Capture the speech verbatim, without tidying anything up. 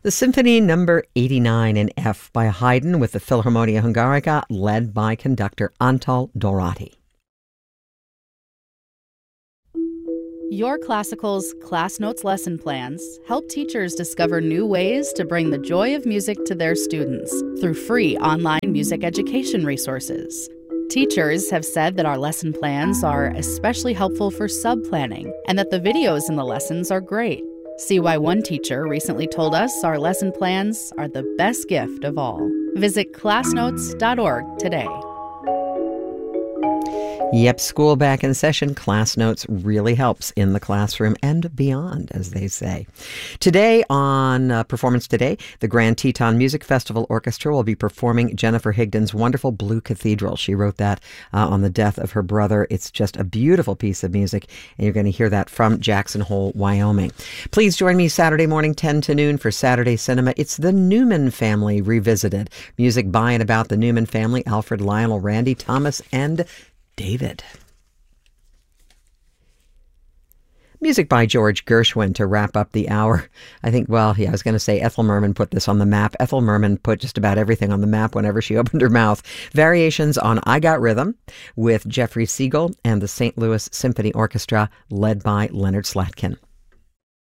The Symphony Number eighty-nine in F by Haydn with the Philharmonia Hungarica, led by conductor Antal Dorati. Your Classical's Class Notes lesson plans help teachers discover new ways to bring the joy of music to their students through free online music education resources. Teachers have said that our lesson plans are especially helpful for sub-planning and that the videos in the lessons are great. See why one teacher recently told us our lesson plans are the best gift of all. Visit class notes dot org today. Yep, school back in session. Class Notes really helps in the classroom and beyond, as they say. Today on uh, Performance Today, the Grand Teton Music Festival Orchestra will be performing Jennifer Higdon's wonderful Blue Cathedral. She wrote that uh, on the death of her brother. It's just a beautiful piece of music, and you're going to hear that from Jackson Hole, Wyoming. Please join me Saturday morning, ten to noon, for Saturday Cinema. It's the Newman Family Revisited. Music by and about the Newman family, Alfred, Lionel, Randy, Thomas, and David. Music by George Gershwin to wrap up the hour. I think, well, yeah, I was going to say Ethel Merman put this on the map. Ethel Merman put just about everything on the map whenever she opened her mouth. Variations on I Got Rhythm with Jeffrey Siegel and the Saint Louis Symphony Orchestra, led by Leonard Slatkin.